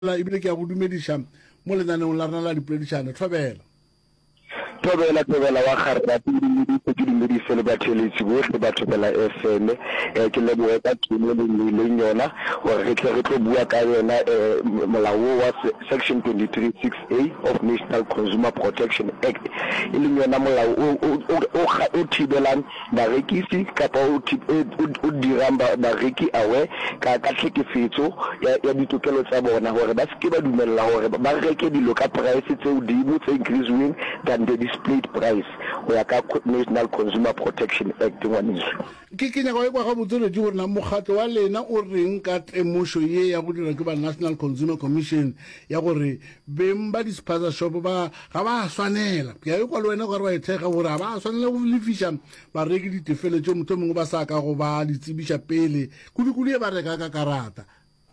la ibile ke a go dumedisha mo lenaneng la rena la dipoledišano thobela wa kgarra ke dumedise le batheletsi bohle ba Thobela FM ke lebohe ka tšhono le yona gore re tle re tlo bua ka yona molao wa section 23(6)A of National Consumer Protection Act e leng yona molao o thibelang barekisi kapa o dirang bareki awe ka tlhekefetso ya ditokelo tsa bona gore ba se ke ba dumella gore ba reke dilo ka price tse hodimo tse increasing than the displayed price go ya ka National Consumer Protection Act ngwaneso ke kenya go kwa ga botsoloji gore na mokgatlo wa lena o reng ka temošo ye ya go dira ke ba National Consumer Commission ya gore beng ba dispaza shop ba ga ba swanela ke ya kwa le wena gore ba ethega gore ga ba swanela go lefisha bareki ditefelo tse motho mongwe ba sa ka go ba ditsebisha pele kudukulu e ba reka ka karata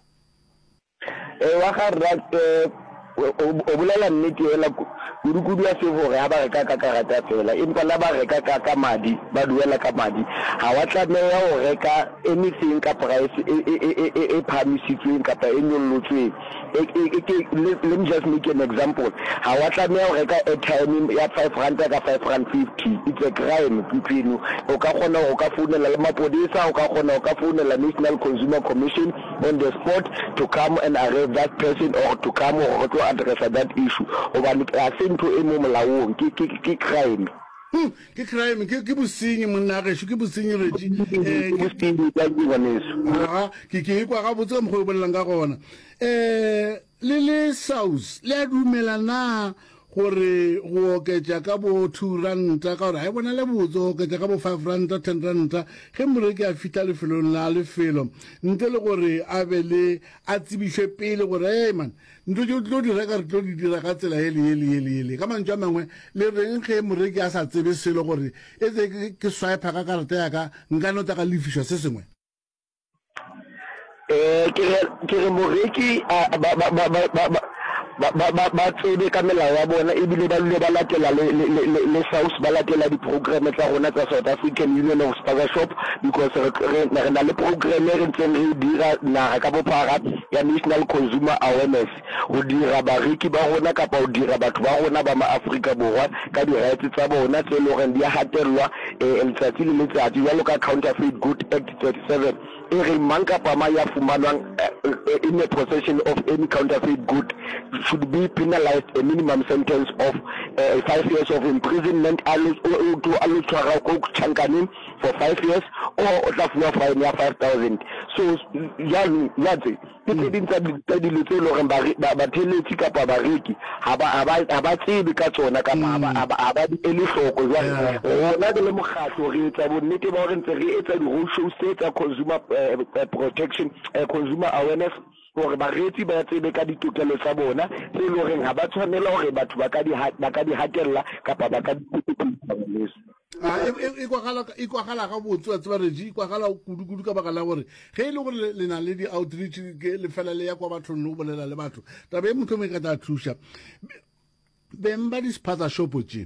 wa garra o bolela nnete hela kudu ya se gore ha ba reka ka karata fela empa la ba reka ka madi ba duela ka madi ha wa tlameha ho reka anything ka price e phamisitsweng kapa e nyollotsweng let me just make an example ha wa tlameha ho reka airtime ya 5 rand ka 5 rand 50 it's a crime kipino o ka kgona o ka founela le mapodisa o ka kgona o ka founela National Consumer Commission on the spot to come and arrest that person or to come or to address that issue obane a sento e mo molaong ke crime ke crime ke bosenyi monna ga ke bosenyi reji ke kwa ga botse mo go bolelang ka gona le South le a dumelana gore go oketsa ka bo 2 ranta ka gore ha bona le botso go oketsa ka bo 5 ranta 10 ranta ge moreki a fitla lefelong la lefelo ntle le gore a bele a tsibishe pele gore hey man ntlo tlo di reka re tlo di dira ka tsela ele ka mantšwa mangwe le reng ge moreki a sa tsebe selo gore e tse ke swipe ka karata ya ka nka nota ka lefisha se sengwe ke re moreki ba tsebe ka melao ya bona ebile ba le ba latela le South ba latela di-program tsa rona tsa South African Union of Spaza Shop because re na le program re ntseng re dira naga ka bophara ya National Consumer Awareness go dira bareki ba rona kapa go dira batho ba rona ba ma-Afrika Borwa ka di-rights tsa bona tse le gore di a hatelwa letsatsi le letsatsi jalo ka Counterfeit Good Act 37 e re mang kapa mang ya fumanwang in the possession of any counterfeit good should be penalized a minimum sentence of 5 years of imprisonment for 5 years or fine ya 5,000 so yatse ke tse dilo tse le gore batheletsi kapa bareki ha ba tsebe ka tsona kapa ha ba di ele hloko jwale rona ke le mokgatlo re etsa bonnete ba gore ntse re etsa di-road shows tsa consumer protection consumer awareness gore baretsi ba tsebe ka ditokelo tsa bona tse le gore ha ba tshwanela gore batho ba ka di hatella kapa ba ka di ikwagala ga botse wa tseba reji ikwagala kudu ka baka la gore ge e le gore le na le di-outreach le fela le ya kwa bathong le go bolela le batho tabe e motho mo e ka tla thuša beng ba dispaza shopo tse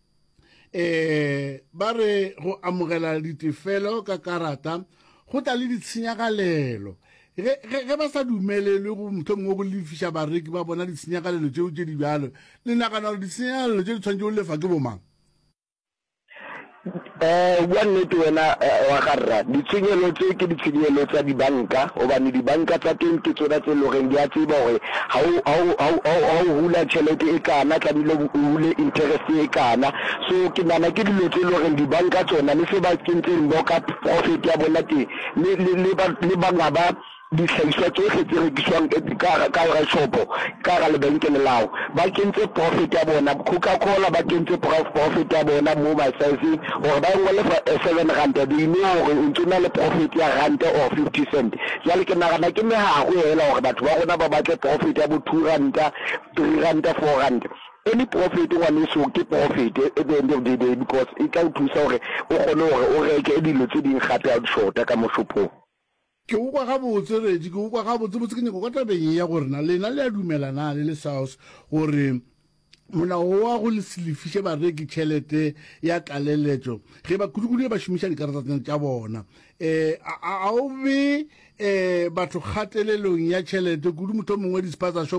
ba re go amogela ditefelo ka karata go tla le ditshenyagalelo ge ba sa dumelelwe go motho mongwe go lefiša bareki ba bona ditshenyagalelo tseo tse di bjalo le nagana gore ditshenyagalelo tse di tshwanetse go lefa ke bomang wa nnete wena wa garra ditshenyelo tse ke ditshenyelo tsa dibanka obane dibanka tsa teng ke tsona tse loreng di a tseba gore ha o hula tšhelete e kana tlamehile o hule interest e kana so ke nana ke dilo tse loreng dibanka tsona le se ba kentseng bo ka profit ya bona teng le banga ba dihlahiswa tsohle tse rekiswang ka shopo ka ga lebenkele lao ba kentse profit ya bona Coca-Cola ba kentse profit ya bona mo masizing gore ba ngole 7 rand di no gore o ntse le profit ya rand or 50 cent jale ke nagana ke mehago hela gore batho ba rona ba batle profit ya bo 2 rand 3 rand 4 rand any profit one is ke profit at the end of the day because it tla thusa gore o kgone gore o reke dilo tse ding gape a shorta ka mo shopong ke o kwa ga botse reji ke o kwa ga botse ke nyako ka tabeng ya gore na lena le a dumelana le South gore molao wa go lefiše bareki tšhelete ya tlaleletšo ge ba kudu ba šomiša dikarata tša bona a o be batho kgatelelong ya tšhelete kudu motho mongwe dispaza